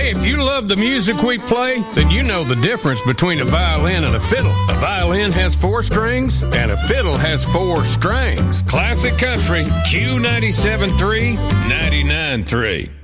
Hey, if you love the music we play, then you know the difference between a violin and a fiddle. A violin has 4 strings, and a fiddle has 4 strings. Classic Country, Q97.3, 99.3.